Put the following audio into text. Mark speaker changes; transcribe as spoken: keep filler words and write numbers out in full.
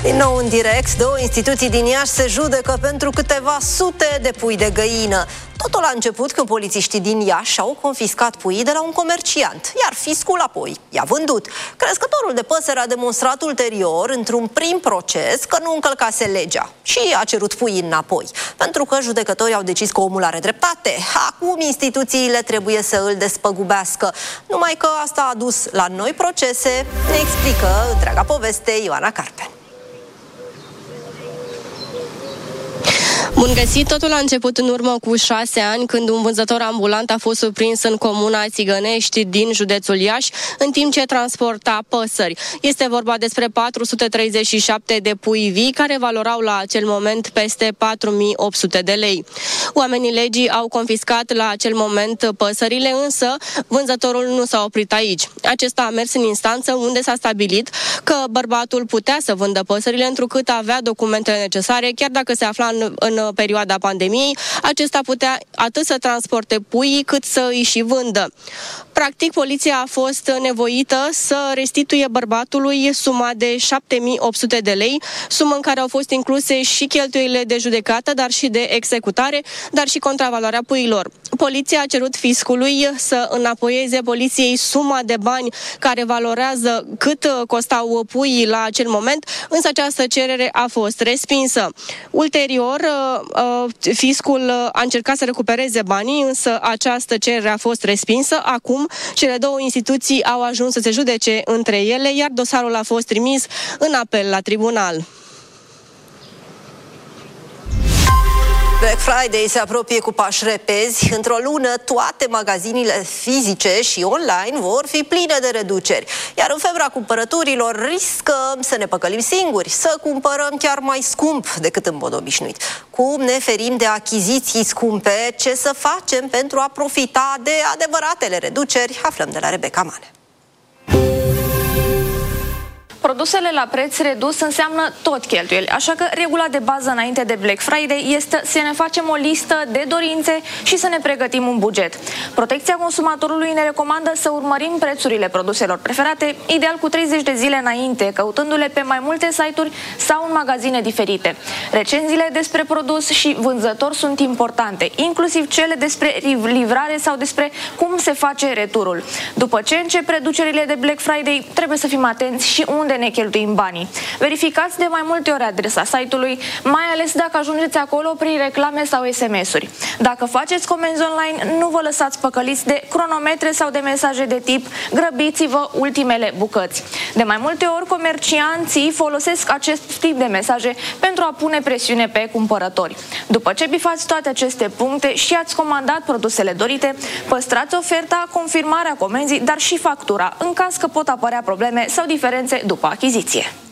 Speaker 1: Din nou în direct, două instituții din Iași se judecă pentru câteva sute de pui de găină. Totul a început când polițiștii din Iași au confiscat puii de la un comerciant, iar fiscul apoi i-a vândut. Crescătorul de păsări a demonstrat ulterior, într-un prim proces, că nu încălcase legea și a cerut puii înapoi, pentru că judecătorii au decis că omul are dreptate. Acum instituțiile trebuie să îl despăgubească. Numai că asta a dus la noi procese. Ne explică întreaga poveste Ioana Carpe.
Speaker 2: Bun găsit! Totul a început în urmă cu șase ani, când un vânzător ambulant a fost surprins în comuna Țigănești din județul Iași, în timp ce transporta păsări. Este vorba despre patru sute treizeci și șapte de pui vii, care valorau la acel moment peste patru mii opt sute de lei. Oamenii legii au confiscat la acel moment păsările, însă vânzătorul nu s-a oprit aici. Acesta a mers în instanță, unde s-a stabilit că bărbatul putea să vândă păsările, întrucât avea documentele necesare, chiar dacă se afla în, în perioada pandemiei. Acesta putea atât să transporte puii, cât să îi și vândă. Practic, poliția a fost nevoită să restituie bărbatului suma de șapte mii opt sute de lei, sumă în care au fost incluse și cheltuielile de judecată, dar și de executare, dar și contravaloarea puiilor. Poliția a cerut fiscului să înapoieze poliției suma de bani care valorează cât costau puii la acel moment, însă această cerere a fost respinsă. Ulterior, fiscul a încercat să recupereze banii, însă această cerere a fost respinsă. Acum, cele două instituții au ajuns să se judece între ele, iar dosarul a fost trimis în apel la tribunal.
Speaker 1: Black Friday se apropie cu pași repezi. Într-o lună, toate magazinele fizice și online vor fi pline de reduceri. Iar în febra cumpărăturilor riscăm să ne păcălim singuri, să cumpărăm chiar mai scump decât în mod obișnuit. Cum ne ferim de achiziții scumpe? Ce să facem pentru a profita de adevăratele reduceri? Aflăm de la Rebecca Mane.
Speaker 3: Produsele la preț redus înseamnă tot cheltuieli, așa că regula de bază înainte de Black Friday este să ne facem o listă de dorințe și să ne pregătim un buget. Protecția consumatorului ne recomandă să urmărim prețurile produselor preferate, ideal cu treizeci de zile înainte, căutându-le pe mai multe site-uri sau în magazine diferite. Recenziile despre produs și vânzător sunt importante, inclusiv cele despre livrare sau despre cum se face returul. După ce încep reducerile de Black Friday, trebuie să fim atenți și unde ne cheltuim banii. Verificați de mai multe ori adresa site-ului, mai ales dacă ajungeți acolo prin reclame sau S M S-uri. Dacă faceți comenzi online, nu vă lăsați păcăliți de cronometre sau de mesaje de tip grăbiți-vă ultimele bucăți. De mai multe ori, comercianții folosesc acest tip de mesaje pentru a pune presiune pe cumpărători. După ce bifați toate aceste puncte și ați comandat produsele dorite, păstrați oferta, confirmarea comenzii, dar și factura, în caz că pot apărea probleme sau diferențe după achiziție.